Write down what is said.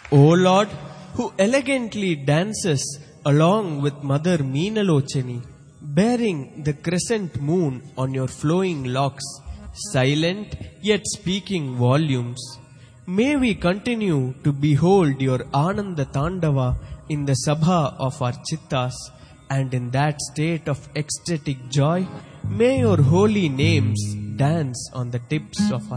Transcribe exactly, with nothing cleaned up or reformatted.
O Lord, who elegantly dances along with Mother Meenalochani, bearing the crescent moon on your flowing locks, silent yet speaking volumes, may we continue to behold your Ananda Tandava in the Sabha of our Chittas, and in that state of ecstatic joy, may your holy names dance on the tips of our